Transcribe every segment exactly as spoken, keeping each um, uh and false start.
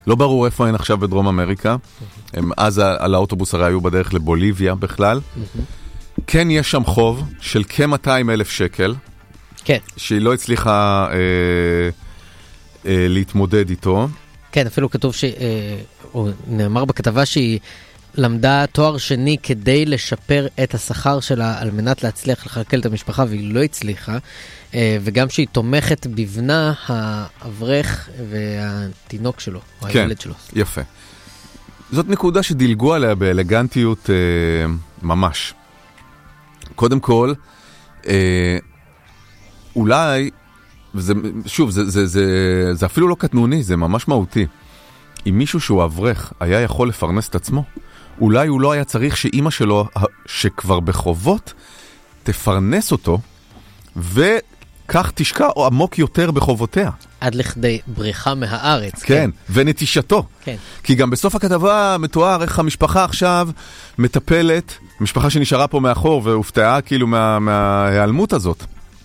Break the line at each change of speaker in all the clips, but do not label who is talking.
לא ברור איפה הן עכשיו בדרום אמריקה. הם אז על האוטובוס הרי היו בדרך לבוליביה בכלל. כן, יש שם חוב של כ-מאתיים אלף שקל.
כן.
שהיא לא הצליחה אה, אה, להתמודד איתו.
כן, אפילו כתוב ש... אה, או נאמר בכתבה שהיא למדה תואר שני כדי לשפר את השכר שלה על מנת להצליח לחלקל את המשפחה, והיא לא הצליחה. אה, וגם שהיא תומכת בבנה האברך והתינוק שלו, או
כן,
הילד שלו.
יפה. זאת נקודה שדילגו עליה באלגנטיות אה, ממש. קודם כל, אה, אולי, וזה, שוב, זה, זה, זה, זה אפילו לא קטנוני, זה ממש מהותי. אם מישהו שהוא אברך היה יכול לפרנס את עצמו, אולי הוא לא היה צריך שאימא שלו, שכבר בחובות, תפרנס אותו, וכך תשקע או עמוק יותר בחובותיה.
עד לכדי בריחה מהארץ.
כן, כן. ונטישתו.
כן.
כי גם בסוף הכתבה מתואר איך המשפחה עכשיו מטפלת, משפחה שנשארה פה מאחור והופתעה כאילו מה, מההיעלמות הזאת.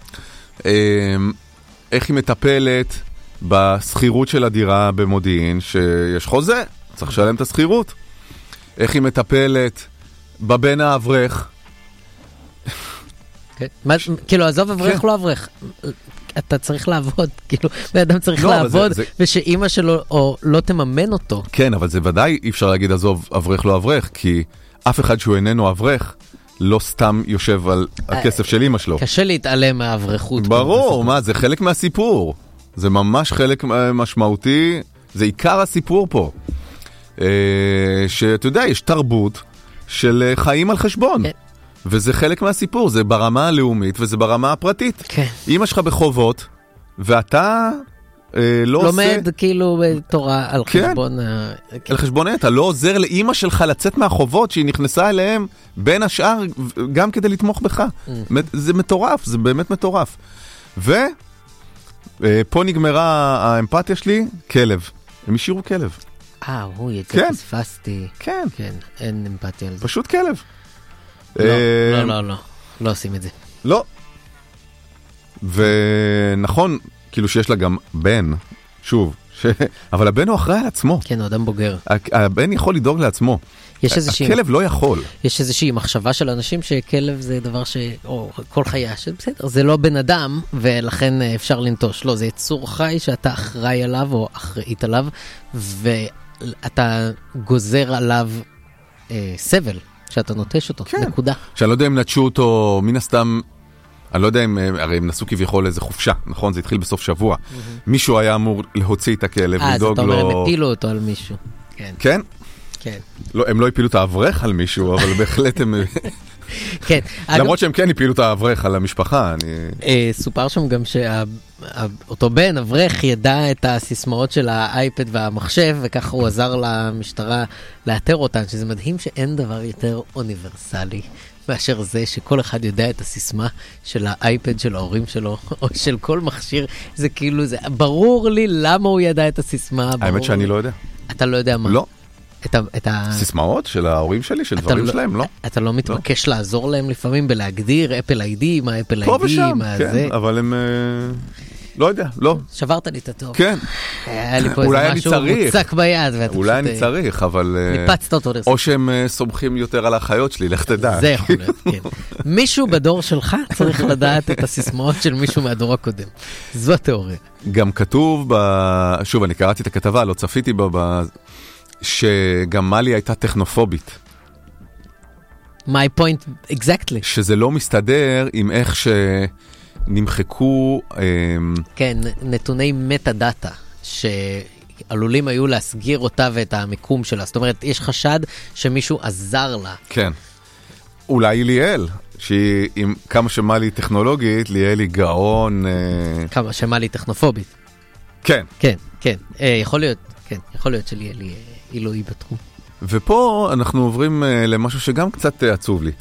איך היא מטפלת בסחירות של הדירה במודיעין, שיש חוזה, צריך לשלם את הסחירות. איך היא מטפלת בבן האברך.
כן. מה, כאילו, עזוב אברך לא אברך. אתה צריך לעבוד, כאילו, ואדם צריך
לא,
לעבוד,
זה, זה...
ושאימא שלו או לא תממן אותו.
כן, אבל זה ודאי אי אפשר להגיד עזוב אברך לא אברך, כי אף אחד שהוא איננו אברך, לא סתם יושב על הכסף של אמא שלו.
קשה להתעלם מהאברכות.
ברור, מה, זה חלק מהסיפור. זה ממש חלק משמעותי, זה עיקר הסיפור פה. שאתה יודע, יש תרבות של חיים על חשבון. כן. וזה חלק מהסיפור, זה ברמה הלאומית וזה ברמה הפרטית.
כן.
אמא שלך בחובות, ואתה אה, לא
לומד
עושה...
לומד כאילו תורה על
כן.
חשבון...
כן. על חשבון, אתה לא עוזר לאמא שלך לצאת מהחובות שהיא נכנסה אליהם, בין השאר, גם כדי לתמוך בך. Mm. זה מטורף, זה באמת מטורף. ופה נגמרה האמפתיה שלי, כלב. הם השאירו כלב.
אה, הוא יצא
כן.
פספסתי.
כן.
כן, אין אמפתיה על זה.
פשוט כלב.
לא, לא, לא, לא. לא עושים את זה.
לא. ונכון, כאילו שיש לה גם בן, שוב, ש... אבל הבן הוא אחראי על עצמו.
כן, הוא אדם בוגר.
הבן יכול לדאוג לעצמו.
יש איזושהי...
הכלב לא יכול.
יש איזושהי מחשבה של אנשים שכלב זה דבר ש... או כל חיה שבסדר, זה לא בן אדם, ולכן אפשר לנטוש. לא, זה יצור חי שאתה אחראי עליו או אחראית עליו, ואתה גוזר עליו אה, סבל. שאתה נוטש אותו, כן. נקודה.
שאני לא יודע אם נטשו אותו, מן הסתם, אני לא יודע אם, הרי הם נסו כביכול איזה חופשה, נכון? זה התחיל בסוף שבוע. Mm-hmm. מישהו היה אמור להוציא את הכלב,
אה,
לדאוג
לו... אה,
לו...
זאת אומרת, הם הפילו אותו על מישהו. כן?
כן.
כן.
לא, הם לא הפילו את האברך על מישהו, אבל בהחלט הם...
כן.
למרות שהם כן הפילו את האברך על המשפחה, אני...
אה, סופר שם גם שאותו בן, אברך, ידע את הסיסמאות של האייפד והמחשב, וככה הוא עזר למשטרה לאתר אותן, שזה מדהים שאין דבר יותר אוניברסלי, מאשר זה שכל אחד יודע את הסיסמה של האייפד של ההורים שלו, או של כל מכשיר, זה כאילו, זה ברור לי למה הוא ידע את הסיסמה.
האמת שאני לא יודע.
אתה לא יודע מה?
לא.
את ה, את ה...
סיסמאות של ההורים שלי, של דברים
לא,
שלהם, לא.
אתה לא מתבקש לא. לעזור להם לפעמים בלהגדיר אפל איי די, מה אפל איי די,
פה ושם,
מה
כן,
זה.
אבל הם... לא יודע, לא.
שברת לי את הטוב.
כן.
היה לי פה איזה משהו מוצק ביד.
אולי אני צריך, אבל...
ניפצת אותו.
או שהם סומכים יותר על האחיות שלי, לך תדע.
זה יכול להיות, כן. מישהו בדור שלך צריך לדעת את הסיסמאות של מישהו מהדור הקודם. זו התיאוריה.
גם כתוב, שוב, אני קראתי את הכתבה, לא צפיתי בה, שגם מלי הייתה טכנופובית.
My point, exactly.
שזה לא מסתדר עם איך שנמחקו...
כן, נתוני מטה-דאטה, שעלולים היו להסגיר אותה ואת המיקום שלה. זאת אומרת, יש חשד שמישהו עזר לה.
כן. אולי ליאל, שהיא עם כמה שמלי טכנולוגית, ליאל היא גאון...
כמה שמלי טכנופובית.
כן.
כן, כן. יכול להיות, כן, יכול להיות שליאל היא... אלוהי בתחום.
ופה אנחנו עוברים uh, למשהו שגם קצת uh, עצוב לי.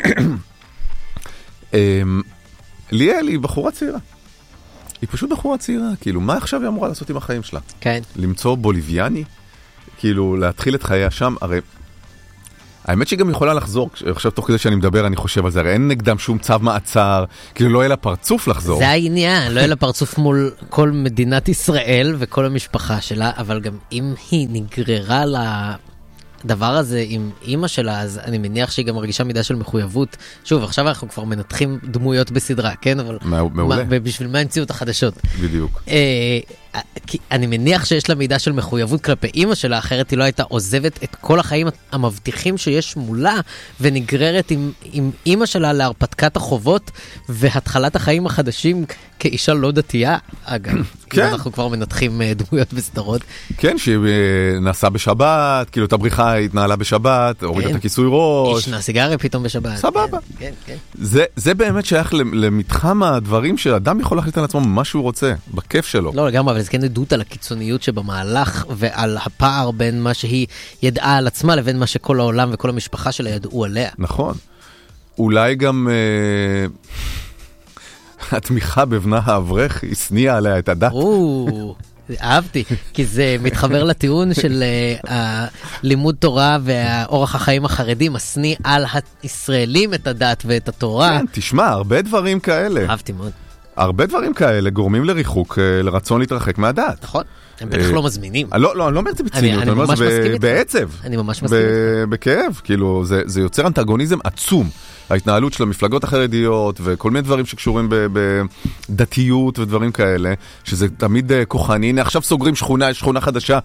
um, ליאל היא בחורה צעירה. היא פשוט בחורה צעירה. כאילו, מה עכשיו היא אמורה לעשות עם החיים שלה?
כן.
למצוא בוליביאני? כאילו, להתחיל את חייה שם? הרי האמת שהיא גם יכולה לחזור, עכשיו תוך כדי שאני מדבר אני חושב על זה, הרי אין נגדם שום צו מעצר, כאילו לא יהיה לה פרצוף לחזור.
זה העניין, לא יהיה לה פרצוף מול כל מדינת ישראל וכל המשפחה שלה, אבל גם אם היא נגררה לדבר הזה עם אמא שלה, אז אני מניח שהיא גם מרגישה מידה של מחויבות. שוב, עכשיו אנחנו כבר מנתחים דמויות בסדרה, כן? אבל
מעולה.
בשביל מה המציאו את החדשות?
בדיוק.
אני מניח שיש לה מידה של מחויבות כלפי אמא שלה, אחרת היא לא הייתה עוזבת את כל החיים המבטיחים שיש מולה, ונגררת עם, עם אמא שלה להרפתקת החובות, והתחלת החיים החדשים כאישה לא דתייה, אגב. כן. אנחנו כבר מנתחים דמויות בסדרות.
כן, שהיא נסעה בשבת, כאילו את הבריחה התנהלה בשבת, הורידה את הכיסוי ראש.
ישנה סיגריה פתאום בשבת.
סבבה.
כן, כן.
זה, זה באמת שייך למתחם הדברים שאדם יכול להחליט על עצמו מה שהוא רוצה, בכיף שלו.
לא לגמרי, אבל זה כן עדות על הקיצוניות שבמהלך ועל הפער בין מה שהיא ידעה על עצמה לבין מה שכל העולם וכל המשפחה שלה ידעו עליה.
נכון. אולי גם אה, התמיכה בבנה האברך הסניעה עליה את הדת.
או, אהבתי, כי זה מתחבר לטיעון של uh, לימוד תורה והאורח החיים החרדי מסני על הישראלים את הדת ואת התורה.
כן, תשמע, הרבה דברים כאלה.
אהבתי מאוד.
הרבה דברים כאלה גורמים לריחוק, לרצון להתרחק מהדת.
נכון, הם בטח לא מזמינים.
לא, לא, אני לא אומר את זה בציניות,
אני ממש מסכים איתך.
בעצב.
אני ממש מסכים איתך.
בכאב, כאילו, זה יוצר אנטגוניזם עצום. ההתנהלות של המפלגות החרדיות וכל מיני דברים שקשורים בדתיות ודברים כאלה, שזה תמיד כוחני. הנה, עכשיו סוגרים שכונה, שכונה חדשה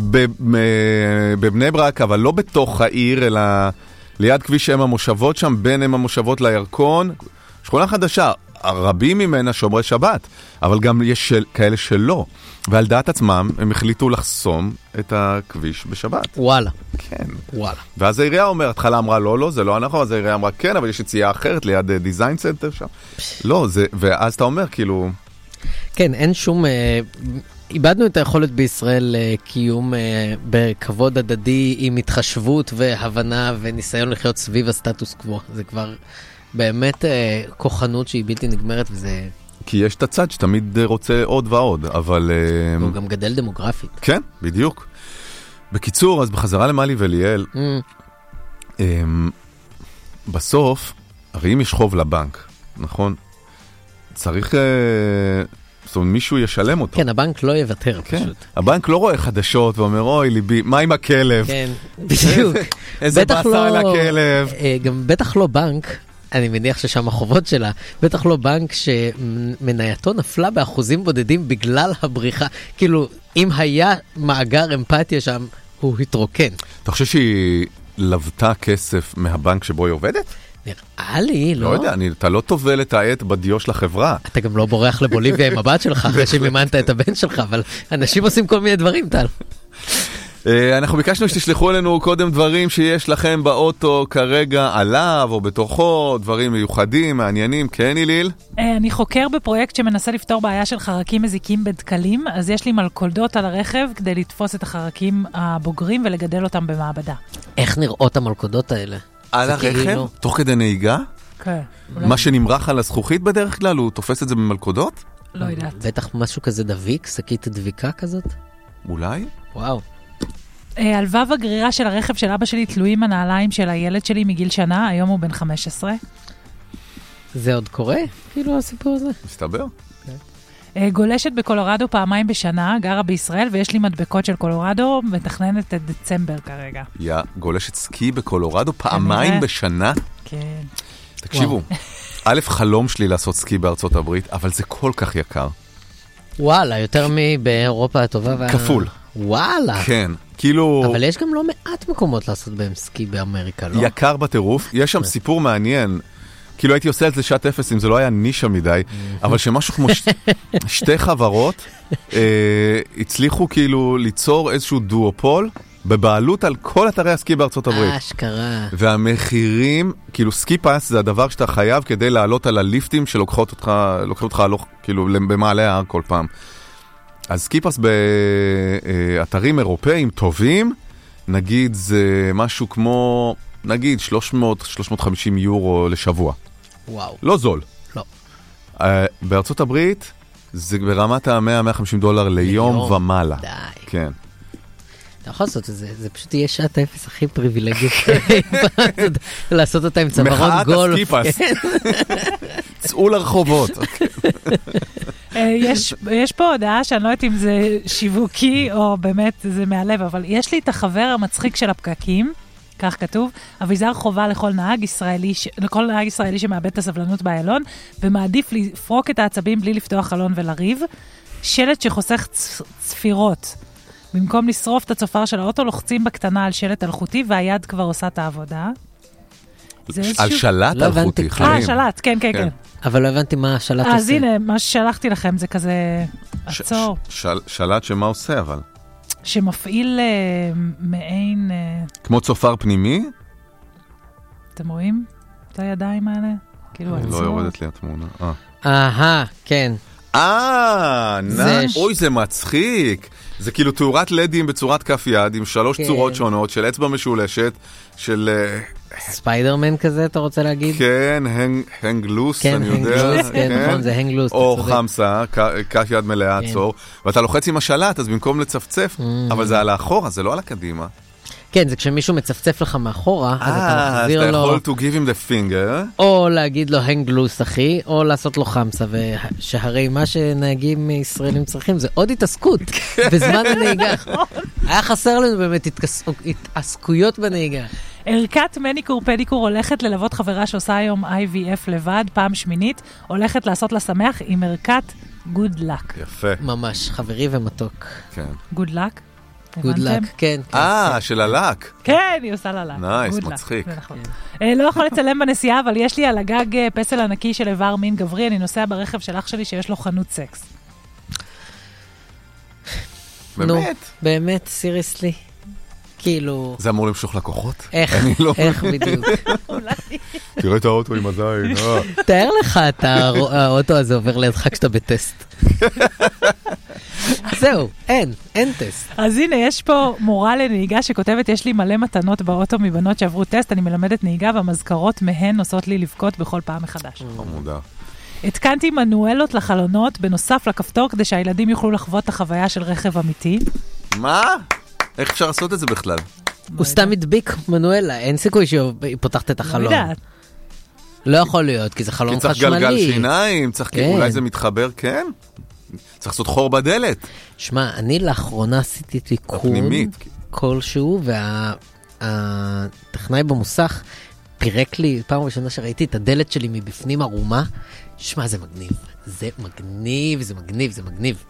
בבני ברק, אבל לא בתוך העיר, אלא ליד כביש אם המושבות שם, בין אם המושבות לירקון. שכונה חדשה. רבים ממנה שומרי שבת, אבל גם יש של, כאלה שלא. ועל דעת עצמם הם החליטו לחסום את הכביש בשבת.
וואלה.
כן.
וואלה.
ואז העירייה אומרת, התחלה אמרה לא, לא, זה לא נכון, אז העירייה אמרה כן, אבל יש יציאה אחרת ליד דיזיין סנטר שם. לא, זה, ואז אתה אומר כאילו...
כן, אין שום... אה, איבדנו את היכולת בישראל לקיום אה, בכבוד הדדי עם התחשבות והבנה וניסיון לחיות סביב הסטטוס קוו. זה כבר... באמת אה, כוחנות שהיא בלתי נגמרת, וזה...
כי יש את הצד שתמיד רוצה עוד ועוד, אבל...
הוא אה, גם גדל דמוגרפית.
כן, בדיוק. בקיצור, אז בחזרה למלי וליאל, mm. אה, בסוף, הרי אם יש חוב לבנק, נכון? צריך... אה, זאת אומרת, מישהו ישלם אותו.
כן, הבנק לא יוותר
כן.
פשוט.
הבנק לא רואה חדשות ואומר, אוי ליבי, מה עם הכלב?
כן, בדיוק.
איזה בסה על הכלב.
אה, גם בטח לא בנק, אני מניח ששם החובות שלה, בטח לא בנק שמנייתו נפלה באחוזים בודדים בגלל הבריחה. כאילו, אם היה מאגר אמפתיה שם, הוא התרוקן.
אתה חושב שהיא לבטה כסף מהבנק שבו היא עובדת?
נראה לי, לא?
לא יודע, אני, אתה לא תובל את העט בדיו של החברה.
אתה גם לא בורח לבוליביה עם הבת שלך, אחרי שמימנת את הבן שלך, אבל אנשים עושים כל מיני דברים, טל.
אנחנו ביקשנו שתשלחו אלינו קודם דברים שיש לכם באוטו כרגע עליו או בתוכו, דברים מיוחדים, מעניינים. כן, איליל?
אני חוקר בפרויקט שמנסה לפתור בעיה של חרקים מזיקים בדקלים, אז יש לי מלכודות על הרכב כדי לתפוס את החרקים הבוגרים ולגדל אותם במעבדה.
איך נראות המלכודות האלה?
על הרכב? תוך כדי נהיגה?
כן.
מה שנמרח על הזכוכית בדרך כלל, הוא תופס את זה במלכודות?
לא יודעת.
בטח משהו כזה דביק, שקית דביקה כזאת?
אולי?
וואו.
על וו הגרירה של הרכב של אבא שלי תלויים הנעליים של הילד שלי מגיל שנה, היום הוא בן חמש עשרה.
זה עוד קורה? כאילו הסיפור הזה?
מסתבר.
גולשת בקולורדו פעמיים בשנה, גרה בישראל, ויש לי מדבקות של קולורדו, מתכננת את דצמבר כרגע.
יא, גולשת סקי בקולורדו פעמיים בשנה?
כן.
תקשיבו, א', חלום שלי לעשות סקי בארצות הברית, אבל זה כל כך יקר.
וואלה, יותר מבאירופה הטובה.
כפול.
וואלה.
כן, כאילו...
אבל יש גם לא מעט מקומות לעשות בהם סקי באמריקה, לא?
יקר בטירוף, יש שם סיפור מעניין, כאילו הייתי עושה את זה שעת אפס אם זה לא היה נישה מדי, אבל שמשהו כמו שתי חברות הצליחו כאילו ליצור איזשהו דואופול, בבעלות על כל אתרי הסקי בארצות הברית.
אשכרה.
והמחירים, כאילו סקי פאס זה הדבר שאתה חייב כדי לעלות על הליפטים שלוקחות אותך, לוקחים אותך הלוך, כאילו במעלה ההר כל פעם. אז סקי פאס באתרים אירופאים טובים, נגיד זה משהו כמו, נגיד שלוש מאות שלוש מאות וחמישים יורו לשבוע.
וואו.
לא זול.
לא.
בארצות הברית זה ברמת ה-מאה עד מאה וחמישים דולר ליום ומעלה.
די.
כן.
אתה יכול לעשות את זה, זה פשוט יהיה שעת האפס הכי פריבילגית. לעשות אותה עם צווארון גולף.
מחאת הסקיפס. צאו לרחובות.
יש פה הודעה שאני לא יודעת אם זה שיווקי או באמת זה מהלב, אבל יש לי את החבר המצחיק של הפקקים, כך כתוב, אביזר חובה לכל נהג ישראלי, לכל נהג ישראלי שמאבד את הסבלנות באיילון, ומעדיף לפרוק את העצבים בלי לפתוח חלון ולריב. שלט שחוסך צפירות. במקום לשרוף את הצופר של האוטו, לוחצים בקטנה על שלט אלחוטי, והיד כבר עושה את העבודה.
על שלט אלחוטי, חיים.
אה, שלט, כן, כן, כן.
אבל לא הבנתי מה השלט עושה.
אז הנה, מה ששלחתי לכם זה כזה עצור.
שלט שמה עושה, אבל?
שמפעיל מעין...
כמו צופר פנימי?
אתם רואים את הידיים האלה? כאילו עצור.
לא יורדת לי התמונה.
אהה, כן.
אה, נש. אוי, זה מצחיק. זה כאילו תאורת לדים בצורת כף יד, עם שלוש צורות שונות, של אצבע משולשת, של...
ספיידרמן כזה, אתה רוצה להגיד?
כן, הנג לוס, אני יודע.
כן, הנג לוס, כן, נכון, זה הנג לוס.
או חמסה, כף יד מלאה, עצור. ואתה לוחץ עם השלט, אז במקום לצפצף, אבל זה על האחורה, זה לא על הקדימה.
כן, זה כשמישהו מצפצף לך מאחורה, אז אתה מחזיר לו...
אז אתה יכול to give him the finger.
או להגיד לו הנג לוס, אחי, או לעשות לו חמסה, ושהרי מה שנהגים ישראלים צריכים זה עוד התעסקות בזמן הנהיגה. היה חסר לנו באמת התעסקויות בנהיגה.
ערכת מניקור פדיקור הולכת ללוות חברה שעושה היום איי וי אף לבד, פעם שמינית, הולכת לעשות לה שמח עם ערכת good luck.
יפה.
ממש, חברי ומתוק.
כן.
good luck?
good luck, כן.
אה, של הלק.
כן, היא עושה ללק.
נייס, מצחיק.
לא יכול לצלם בנסיעה, אבל יש לי על הגג פסל ענקי של איבר מין גברי, אני נוסע ברכב של אח שלי שיש לו חנות סקס.
באמת?
באמת, סיריסלי. כאילו...
זה אמור למשוך לקוחות?
איך? איך בדיוק?
תראה את האוטו עם הזין.
תאר לך את האוטו הזה עובר לידך כשאתה בטסט. זהו, אין, אין טסט.
אז הנה, יש פה מורה לנהיגה שכותבת, יש לי מלא מתנות באוטו מבנות שעברו טסט, אני מלמדת נהיגה והמזכרות מהן עושות לי לבכות בכל פעם מחדש.
חמודה.
התקנתי מנואלות לחלונות בנוסף לכפתור כדי שהילדים יוכלו לחוות את החוויה של רכב אמיתי.
מה? איך אפשר לעשות את זה בכלל?
הוא סתם מדביק מנואלה, אין סיכוי שהיא פותחת את החלון.
לא יודעת.
לא יכול להיות, כי זה חלון חשמלי.
כי צריך גלגל שיניים, צריך אולי זה מתחבר, כן? צריך לעשות חור בדלת.
שמע, אני לאחרונה עשיתי תיקון כלשהו, והטכנאי במוסך פירק לי, פעם ראשונה שראיתי את הדלת שלי מבפנים ערומה, שמע, זה מגניב. זה מגניב, זה מגניב, זה מגניב.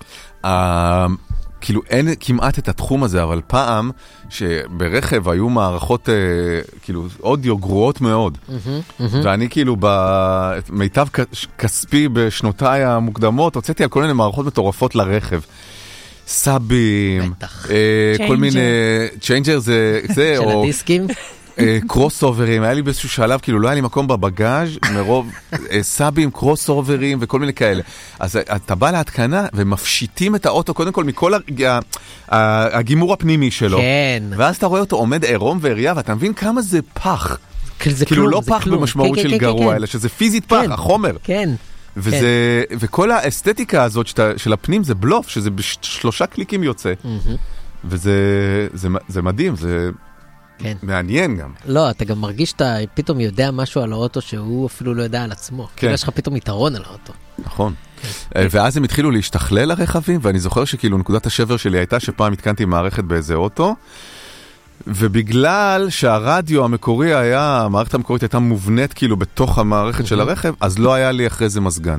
כאילו אין כמעט את התחום הזה, אבל פעם שברכב היו מערכות כאילו אודיו גרועות מאוד, ואני כאילו במיטב כספי בשנותיי המוקדמות, הוצאתי על כל מיני מערכות מטורפות לרכב. סאבים, כל מיני צ'יינג'ר זה,
של הדיסקים.
קרוס אוברים, היה לי באיזשהו שלב, כאילו לא היה לי מקום בבגאז' מרוב סאבים, קרוס אוברים וכל מיני כאלה. אז אתה בא להתקנה ומפשיטים את האוטו קודם כל מכל הגימור הפנימי שלו.
כן.
ואז אתה רואה אותו עומד עירום ועירייה, ואתה מבין כמה זה פח.
זה
כאילו
כלום,
לא
זה
פח
כלום.
במשמעות
כן,
של
כן,
גרוע,
כן.
אלא שזה פיזית פח,
כן.
החומר.
כן.
וזה, וכל האסתטיקה הזאת שאתה, של הפנים זה בלוף, שזה בשלושה קליקים יוצא. וזה זה, זה מדהים, זה...
כן.
מעניין גם.
לא, אתה גם מרגיש שאתה פתאום יודע משהו על האוטו שהוא אפילו לא יודע על עצמו. כן. יש לך פתאום יתרון על האוטו.
נכון. כן. ואז הם התחילו להשתכלל הרכבים, ואני זוכר שכאילו נקודת השבר שלי הייתה שפעם התקנתי מערכת באיזה אוטו, ובגלל שהרדיו המקורי היה, המערכת המקורית הייתה מובנית כאילו בתוך המערכת של הרכב, אז לא היה לי אחרי זה מזגן.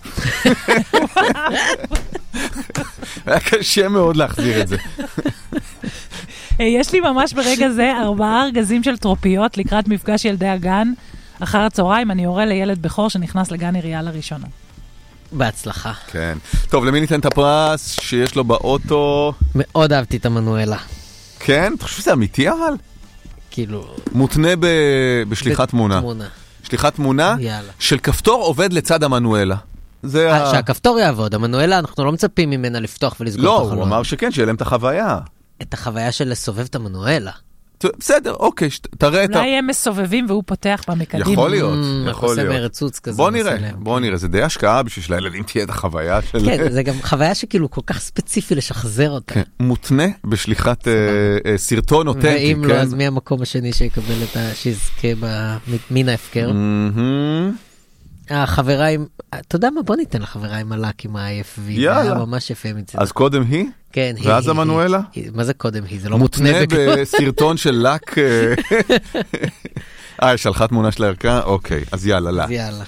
היה קשה מאוד להחזיר את זה.
יש לי ממש ברגע זה ארבעה ארגזים של טרופיות לקראת מפגש ילדי הגן. אחר הצהריים אני יורה לילד בכור שנכנס לגן עירייה לראשונה.
בהצלחה.
כן. טוב, למי ניתן את הפרס שיש לו באוטו?
מאוד אהבתי את המנואלה.
כן? אתה חושב שזה אמיתי אבל?
כאילו...
מותנה ב... בשליחת תמונה.
תמונה.
שליחת תמונה
יאללה.
של כפתור עובד לצד המנואלה. זה ה...
שהכפתור יעבוד, המנואלה אנחנו לא מצפים ממנה לפתוח ולסגור
לא,
את החלון.
לא, הוא אמר שכן, שיהיה להם את החוויה.
את החוויה של לסובב את המנואלה.
בסדר, אוקיי, תראה את ה...
אולי הם מסובבים והוא פותח במקדימה.
יכול להיות, יכול להיות.
עושה מרצוץ כזה.
בוא נראה, בוא נראה, זה די השקעה בשביל שלילדים תהיה את החוויה של...
כן, זה גם חוויה שכזו כל כך ספציפי לשחזר אותה.
כן, מותנה בשליחת סרטון אותנטי.
ואם לא, אז מי המקום השני שיקבל את ה... שיזכה במין ההפקר? החבריים, אתה יודע מה? בוא ניתן לחבריים מלאק עם ה-איי אף וי.
יאללה.
ממש יפה מצד.
אז קודם היא?
כן, היא.
ואז המנואלה?
מה זה קודם היא? זה לא
מותנה בסרטון של לק. אה, שלחה תמונה של הערכה? אוקיי, אז יאללה, לה.
אז יאללה.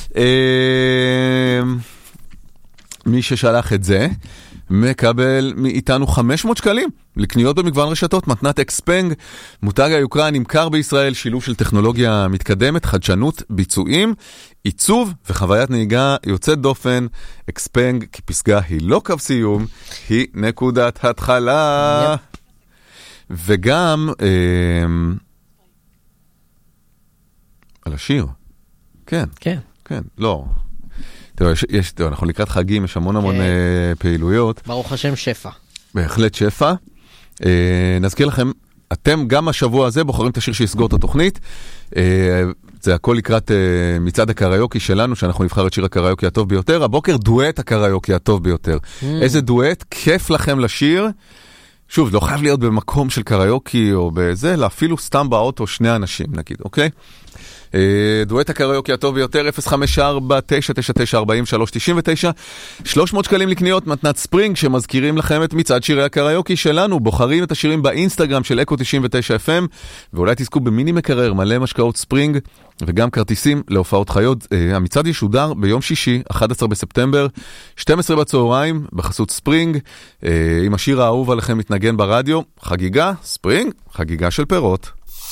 מי ששלח את זה, מקבל מאיתנו חמש מאות שקלים לקניות במגוון רשתות, מתנת אקספנג, מותג היוקרה נמכר בישראל, שילוב של טכנולוגיה מתקדמת, חדשנות, ביצועים, עיצוב וחוויית נהיגה יוצאת דופן. אקספנג כפסגה היא לא קו סיום, היא נקודת התחלה. וגם אה, על השיר. כן.
כן.
כן, לא. תראו, יש, יש, תראו, אנחנו לקראת חגים, יש המון המון uh, פעילויות.
ברוך השם שפע.
בהחלט שפע. Uh, נזכיר לכם, אתם גם השבוע הזה בוחרים את השיר שיסגור את התוכנית. Uh, זה הכל לקראת uh, מצעד הקריוקי שלנו, שאנחנו נבחר את שיר הקריוקי הטוב ביותר. הבוקר דואט הקריוקי הטוב ביותר. Mm. איזה דואט, כיף לכם לשיר. שוב, לא חייב להיות במקום של קריוקי או בזה, אלא אפילו סתם באוטו שני אנשים, נגיד, אוקיי? דואט הקריוקי הטוב ביותר, אפס חמש ארבע תשע תשע תשע ארבע שלוש תשע תשע, שלוש מאות שקלים לקניות, מתנת ספרינג, שמזכירים לכם את מצעד שירי הקריוקי שלנו, בוחרים את השירים באינסטגרם של אקו תשעים ותשע אף אם, ואולי תזכו במיני מקרר, מלא משקאות ספרינג, וגם כרטיסים להופעות חיות. המצעד ישודר ביום שישי, אחד עשר בספטמבר, שתים עשרה בצהריים, בחסות ספרינג, עם השיר האהוב עליכם מתנגן ברדיו, חגיגה, ספרינג, חגיגה של פירות.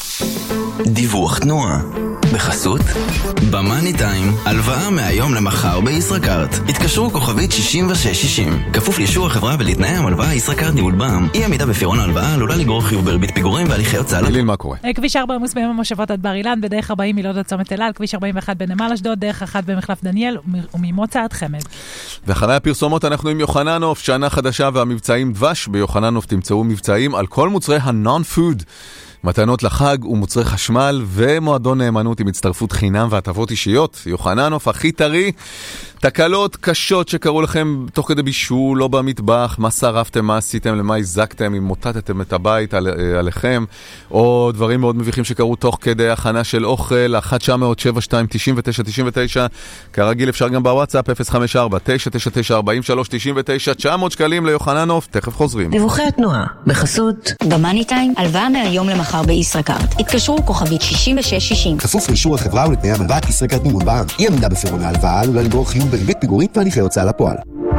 דיווח תנועה בחסות במאני טיים, הלוואה מהיום למחר בישראכרט. התקשרו כוכבית שישים ושש שישים, כפוף לאישור החברה ולתנאי המלוואה. ישראכרט ניהול בע"מ. אי עמידה בפירעון ההלוואה עלולה לגרור חיוב בריבית פיגורים והליכי הוצאה לפועל.
מה קורה?
כביש ארבע עמוס ביום המושבות עד בר אילן, בדרך ארבעים מילוד עד צומת אל על, כביש ארבעים ואחת בנמל אשדוד, דרך אחת במחלף דניאל וממוצא עד חמד.
ואחרי הפרסומות אנחנו עם יוחננוף, שנה חדשה והמבצעים דבש. ביוחננוף תמצאו מבצעים על כל מוצרי הנון-פוד, מתנות לחג ומוצרי חשמל ומועדון נאמנות עם הצטרפות חינם והטבות אישיות. יוחננוף הכי טרי. תקלות קשות שקראו לכם תוך כדי בישול, לא במטבח, מה שרפתם, מה עשיתם, למה הזקתם, אם מוטטתם את הבית על, עליכם, או דברים מאוד מביכים שקראו תוך כדי הכנה של אוכל. אחת תשע אפס אפס שבע שתיים תשע תשע תשע תשע, כרגיל אפשר גם בוואטסאפ אפס חמש ארבע תשע תשע תשע ארבע שלוש תשע תשע. תשע מאות שקלים ליוחננוף, תכף חוזרים.
דיווחי התנועה בחסות במאני טיים, הלוואה מהיום למחר בישראכרט. התקשרו כוכבית שישים ושש שישים,
כפוף לאישור החברה ולתנאי המלוואה. ישראכרט ניהול בע"מ. אי עמידה בפירעון ההלוואה עלולה לגרור חיוב בריבית פיגורים והליכי הוצאה לפועל.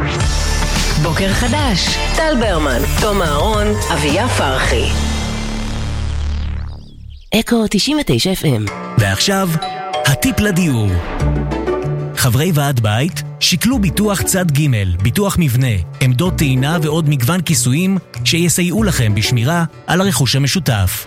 בוקר חדש, טל ברמן, תום אהרון, אביה פרחי. אקו תשעים ותשע אף אם.
ועכשיו, הטיפ לדיור. חברי ועד בית שקלו ביטוח צד ג', ביטוח מבנה, עמדות טעינה ועוד מגוון כיסויים שיסייעו לכם בשמירה על הרכוש המשותף.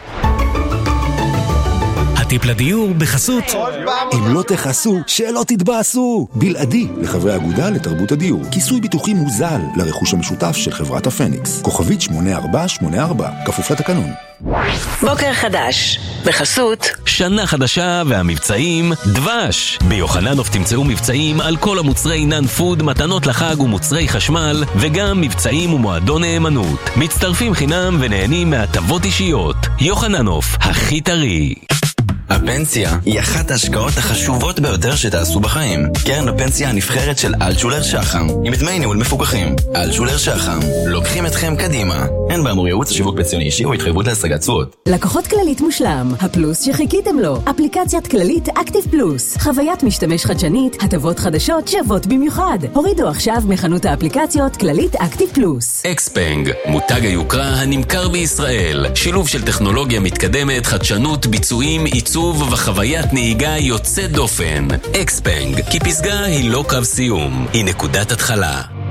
הטיפ לדיור בחסות
אם לא תחסו, שלא תתבאסו. בלעדי לחברי האגודה לתרבות הדיור. כיסוי ביטוחי מוזל לרכוש המשותף של חברת הפניקס. כוכבית שמונה ארבע שמונה ארבע, כפוף לתקנון.
בוקר חדש בחסות
שנה חדשה והמבצעים דבש. ביוחננוף תמצאו מבצעים על כל המוצרי נן פוד, מתנות לחג ומוצרי חשמל, וגם מבצעים ומועדון נאמנות. מצטרפים חינם ונהנים מהטבות אישיות. יוחננוף הכי טרי.
הפנסיה היא אחת ההשקעות החשובות ביותר שתעשו בחיים. קרן הפנסיה הנבחרת של אלטשולר שחם, עם דמי ניהול מפוקחים. אלטשולר שחם, לוקחים אתכם קדימה. אין באמור ייעוץ שיווק פנסיוני אישי או התחייבות להשגת תשואות.
לקוחות כללית מושלם, הפלוס שחיכיתם לו. אפליקציית כללית אקטיב פלוס, חוויית משתמש חדשנית, הטבות חדשות שוות במיוחד. הורידו עכשיו מחנות האפליקציות כללית אקטיב פלוס.
אקספנג, מותג היוקרה הנמכר בישראל, שילוב של טכנולוגיה מתקדמת, חדשנות, ביצועים, עיצוב וחוויית נהיגה יוצאת דופן. אקספנג, כי פסגה היא לא קו סיום, היא נקודת התחלה.